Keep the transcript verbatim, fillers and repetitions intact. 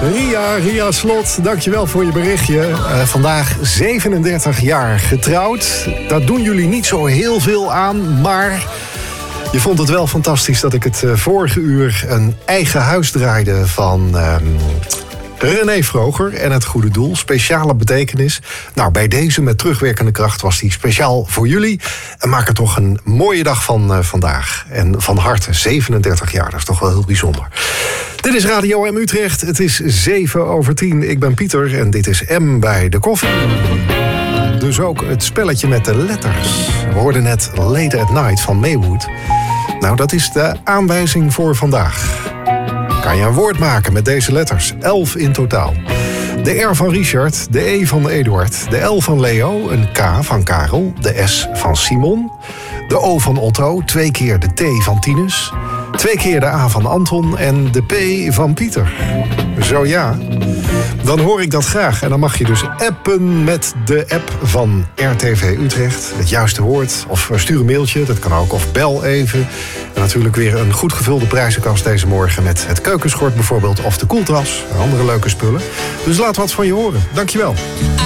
Ria, Ria Slot, dankjewel voor je berichtje. Uh, vandaag zevenendertig jaar getrouwd. Daar doen jullie niet zo heel veel aan, maar je vond het wel fantastisch dat ik het uh, vorige uur een eigen huis draaide van Uh, René Vroger en het goede doel, speciale betekenis. Nou, bij deze met terugwerkende kracht was die speciaal voor jullie. En maak er toch een mooie dag van uh, vandaag. En van harte, zevenendertig jaar, dat is toch wel heel bijzonder. Dit is Radio M Utrecht, het is zeven over tien. Ik ben Pieter en dit is M bij de koffie. Dus ook het spelletje met de letters. We hoorden net Late at Night van Maywood. Nou, dat is de aanwijzing voor vandaag. Kan je een woord maken met deze letters, elf in totaal. De R van Richard, de E van Eduard, de L van Leo, een K van Karel, de S van Simon, de O van Otto, twee keer de T van Tinus, twee keer de A van Anton en de P van Pieter. Zo ja, dan hoor ik dat graag. En dan mag je dus appen met de app van R T V Utrecht. Het juiste woord. Of stuur een mailtje, dat kan ook. Of bel even. En natuurlijk weer een goed gevulde prijzenkast deze morgen met het keukenschort bijvoorbeeld. Of de koeltras en andere leuke spullen. Dus laat wat van je horen. Dankjewel.